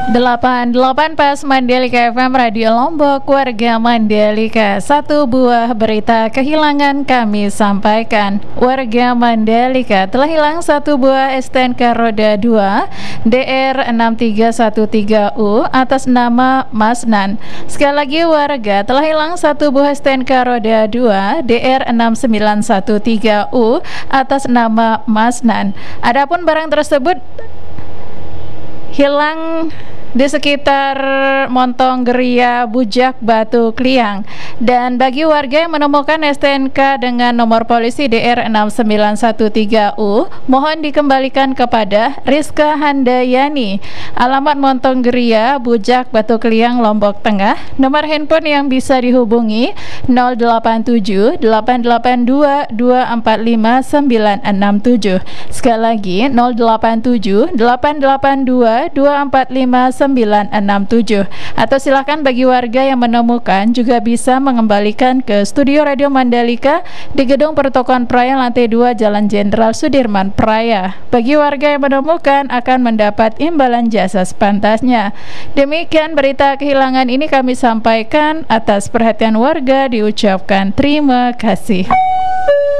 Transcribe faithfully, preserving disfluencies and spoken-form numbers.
delapan puluh delapan Pas Mandalika F M Radio Lombok, warga Mandalika. Satu buah berita kehilangan kami sampaikan. Warga Mandalika, telah hilang satu buah S T N K roda dua D R enam tiga satu tiga U atas nama Mas Nan. Sekali lagi, warga, telah hilang satu buah S T N K roda dua D R enam sembilan satu tiga U atas nama Mas Nan. Adapun barang tersebut hilang di sekitar Montong Geria, Bujak, Batu Kliang. Dan bagi warga yang menemukan S T N K dengan nomor polisi D R enam sembilan satu tiga U, mohon dikembalikan kepada Rizka Handayani, alamat Montong Geria, Bujak, Batu Kliang, Lombok Tengah. Nomor handphone yang bisa dihubungi nol delapan tujuh delapan delapan dua dua empat lima sembilan enam tujuh. Sekali lagi, nol delapan tujuh delapan delapan dua dua empat lima sembilan enam tujuh. Atau silakan bagi warga yang menemukan juga bisa mengembalikan ke studio Radio Mandalika di Gedung Pertokohan Praya lantai dua Jalan Jenderal Sudirman Praya. Bagi warga yang menemukan akan mendapat imbalan jasa sepantasnya. Demikian berita kehilangan ini kami sampaikan. Atas perhatian warga diucapkan terima kasih.